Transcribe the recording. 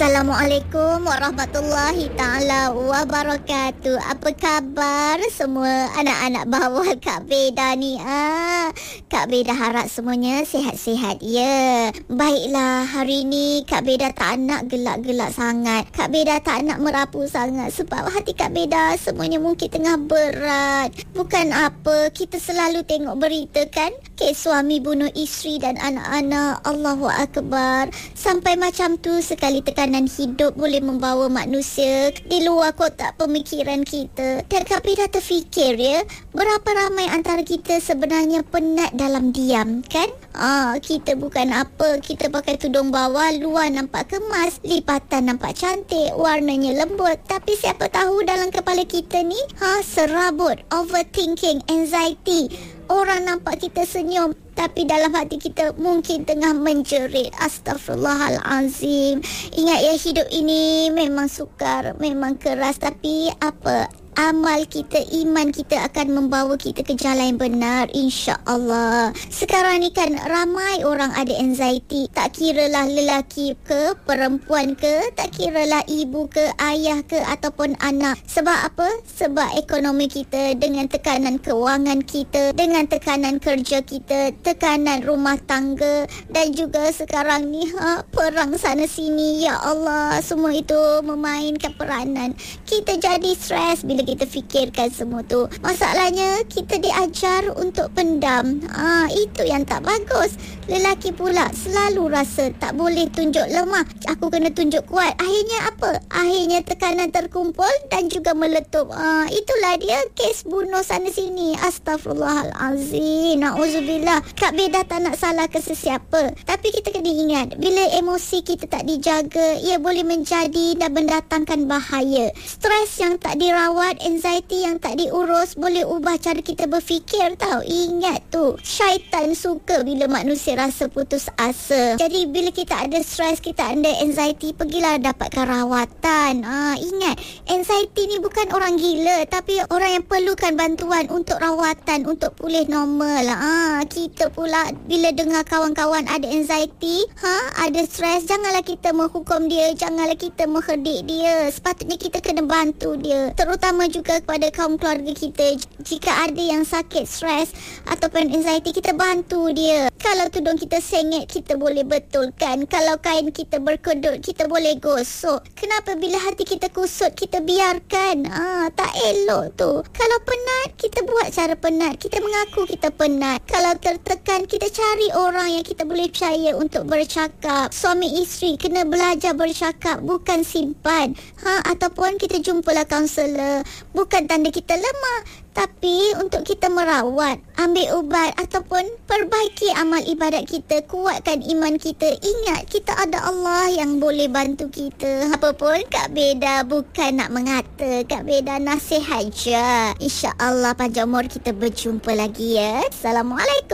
Assalamualaikum warahmatullahi ta'ala wabarakatuh. Apa khabar semua anak-anak bawal Kak Beda ni? Kak Beda harap semuanya sihat-sihat ya. Baiklah, hari ni Kak Beda tak nak gelak-gelak sangat. Kak Beda tak nak merapu sangat sebab hati Kak Beda semuanya mungkin tengah berat. Bukan apa, kita selalu tengok berita kan, kes suami bunuh isteri dan anak-anak. Allahu Akbar. Sampai macam tu sekali tekanan hidup boleh membawa manusia di luar kotak pemikiran kita. Dan Kak Beda terfikir ya, berapa ramai antara kita sebenarnya penat dalam diam kan? Kita bukan apa, kita pakai tudung bawah, luar nampak kemas, lipatan nampak cantik, warnanya lembut, tapi siapa tahu dalam kepala kita ni serabut, overthinking, anxiety. Orang nampak kita senyum, tapi dalam hati kita mungkin tengah menjerit. Astaghfirullahalazim. Ingat ya, hidup ini memang sukar, memang keras, tapi apa? Amal kita, iman kita akan membawa kita ke jalan yang benar, insya-Allah. Sekarang ni kan ramai orang ada anxiety. Tak kiralah lelaki ke, perempuan ke, tak kiralah ibu ke, ayah ke ataupun anak. Sebab apa? Sebab ekonomi kita, dengan tekanan kewangan kita, dengan tekanan kerja kita, tekanan rumah tangga, dan juga sekarang ni perang sana sini. Ya Allah, semua itu memainkan peranan. Kita jadi stres bila kita fikirkan semua tu. Masalahnya kita diajar untuk pendam. Itu yang tak bagus. Lelaki pula selalu rasa tak boleh tunjuk lemah. Aku kena tunjuk kuat. Akhirnya apa? Akhirnya tekanan terkumpul dan juga meletup. Itulah dia kes bunuh sana sini. Astaghfirullahalazim. Na'udzubillah. Kak Beda tak nak salahkan sesiapa, tapi kita kena ingat, bila emosi kita tak dijaga, ia boleh menjadi dan mendatangkan bahaya. Stres yang tak dirawat, anxiety yang tak diurus boleh ubah cara kita berfikir tau. Ingat tu, syaitan suka bila manusia rasa putus asa. Jadi bila kita ada stres, kita ada anxiety, pergilah dapatkan rawatan. Ingat, anxiety ni bukan orang gila, tapi orang yang perlukan bantuan untuk rawatan, untuk pulih normal. Kita pula bila dengar kawan-kawan ada anxiety, ada stres, janganlah kita menghukum dia, janganlah kita mengherdik dia. Sepatutnya kita kena bantu dia, terutama juga kepada kaum keluarga kita. Jika ada yang sakit, stres ataupun anxiety, kita bantu dia. Kalau tudung kita sengit, kita boleh betulkan. Kalau kain kita berkedut, kita boleh gosok. Kenapa bila hati kita kusut, kita biarkan? Tak elok tu. Kalau penat, kita buat cara penat. Kita mengaku kita penat. Kalau tertekan, kita cari orang yang kita boleh percaya untuk bercakap. Suami isteri kena belajar bercakap, bukan simpan. Ataupun kita jumpalah kaunselor. Bukan tanda kita lemah, tapi untuk kita merawat, ambil ubat ataupun perbaiki amal ibadat kita, kuatkan iman kita. Ingat, kita ada Allah yang boleh bantu kita. Apapun Kak Beda bukan nak mengata, Kak Beda nasihat je. InsyaAllah panjang umur kita berjumpa lagi ya. Assalamualaikum.